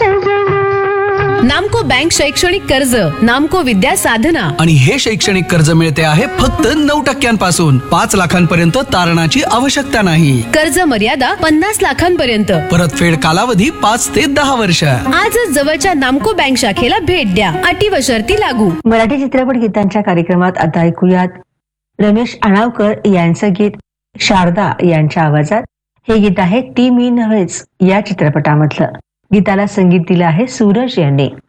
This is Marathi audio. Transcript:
नामको बँक शैक्षणिक कर्ज, नामको विद्या साधना. आणि हे शैक्षणिक कर्ज मिळते आहे फक्त 9% 5 लाखांपर्यंत तारणाची आवश्यकता नाही. कर्ज मर्यादा 50 लाखांपर्यंत. परतफेड कालावधी 5 ते 10 वर्ष. आजच जवळच्या नामको बँक शाखेला भेट द्या. अटी व शर्ती लागू. मराठी चित्रपट गीतांच्या कार्यक्रमात आता ऐकूयात रमेश अणावकर यांचं गीत शारदा यांच्या आवाजात. हे गीत आहे ती मी नव्हेच या चित्रपटामधलं. गीताला संगीत दिलं आहे सूरज यांनी.